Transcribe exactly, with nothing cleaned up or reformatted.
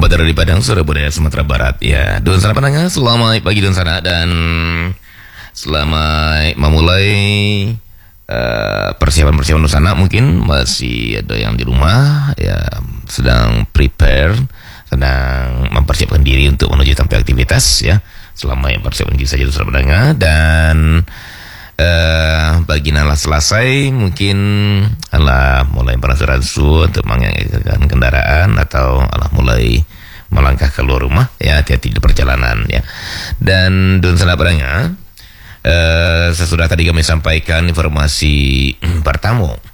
Muhammad dari Padang, Surabaya, Sumatera Barat. Ya, Don sana pendengar, selamat pagi Don sana, dan selamat memulai uh, persiapan-persiapan Don sana. Mungkin masih ada yang di rumah ya sedang prepare, sedang mempersiapkan diri untuk menuju tempat aktivitas ya. Selama yang persiapan diri saja Don sana pendengar, dan Uh, bagi nalah selesai mungkin alah mulai beransur-ansur untuk mengendarai kendaraan atau alah mulai melangkah keluar rumah ya, hati-hati di perjalanan ya. Dan Don sana pendengar, uh, sesudah tadi kami sampaikan informasi pertama